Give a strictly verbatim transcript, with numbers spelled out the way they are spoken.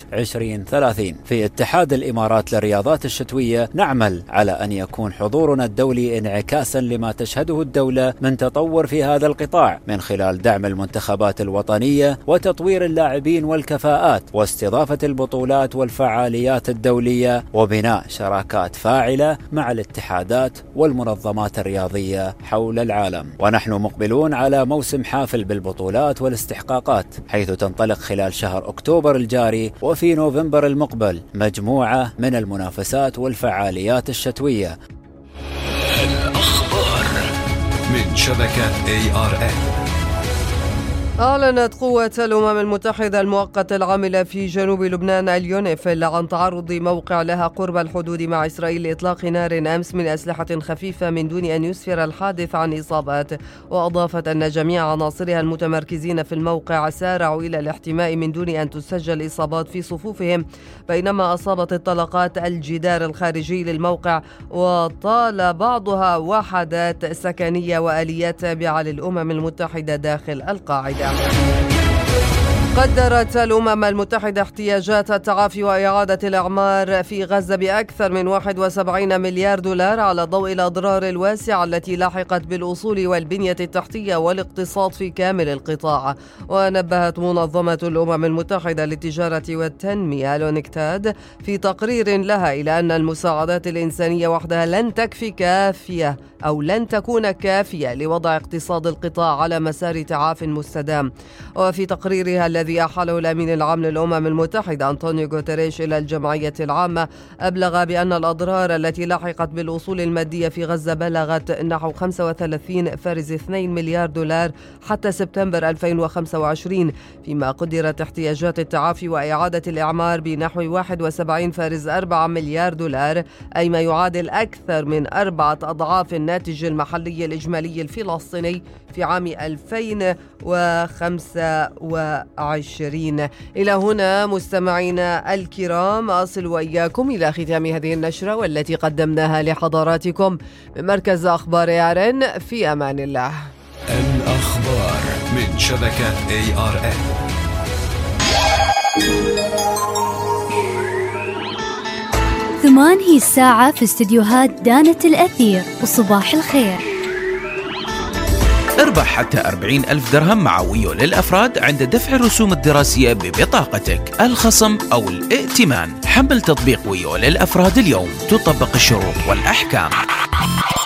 عشرين ثلاثين. في اتحاد الإمارات للرياضات الشتوية نعمل على أن يكون حضورنا الدولي انعكاسا لما تشهده الدولة من تطور في هذا القطاع، من خلال دعم المنتخبات الوطنية وتطوير اللاعبين والكفاءات واستضافة البطولات والفعاليات الدولية وبناء شراكات فاعلة مع الاتحادات والمنظمات الرياضية حول العالم. ونحن مقبلون على موسم حافل بالبطولات والاستحقاقات، حيث تنطلق خلال شهر أكتوبر الجاري وفي نوفمبر المقبل مجموعة من المنافسات والفعاليات الشتوية. الأخبار من شبكة إيه آر إن. أعلنت قوة الأمم المتحدة المؤقتة العاملة في جنوب لبنان اليونيفيل عن تعرض موقع لها قرب الحدود مع إسرائيل لإطلاق نار أمس من أسلحة خفيفة من دون أن يسفر الحادث عن إصابات. وأضافت أن جميع عناصرها المتمركزين في الموقع سارعوا إلى الاحتماء من دون أن تسجل إصابات في صفوفهم، بينما أصابت الطلقات الجدار الخارجي للموقع، وطال بعضها وحدات سكنية وآليات تابعة للأمم المتحدة داخل القاعدة. قدرت الأمم المتحدة احتياجات التعافي وإعادة الإعمار في غزة بأكثر من واحد وسبعين مليار دولار على ضوء الأضرار الواسعة التي لاحقت بالأصول والبنية التحتية والاقتصاد في كامل القطاع. ونبهت منظمة الأمم المتحدة للتجارة والتنمية الأونكتاد في تقرير لها إلى أن المساعدات الإنسانية وحدها لن تكفي كافية أو لن تكون كافية لوضع اقتصاد القطاع على مسار تعاف مستدام. وفي تقريرها الذي أحاله الأمين العام للأمم المتحدة أنطونيو غوتيريش إلى الجمعية العامة، أبلغ بأن الأضرار التي لاحقت بالأصول المادية في غزة بلغت نحو خمسة وثلاثين فاصلة اثنين مليار دولار حتى سبتمبر ألفين وخمسة وعشرين، فيما قدرت احتياجات التعافي وإعادة الإعمار بنحو واحد وسبعين فاصلة أربعة مليار دولار، أي ما يعادل أكثر من أربعة أضعاف الناتج المحلي الإجمالي الفلسطيني في عام ألفين وخمسة وعشرين. إلى هنا مستمعينا الكرام أصل وإياكم إلى ختام هذه النشرة والتي قدمناها لحضراتكم من مركز أخبار إيه آر إن. في أمان الله. الأخبار من شبكة إيه آر إن. ثمان هي الساعة في استديوهات دانة الأثير. وصباح الخير. اربح حتى أربعين ألف درهم مع ويو للأفراد عند دفع الرسوم الدراسية ببطاقتك، الخصم أو الائتمان. حمل تطبيق ويو للأفراد اليوم، تطبق الشروط والأحكام.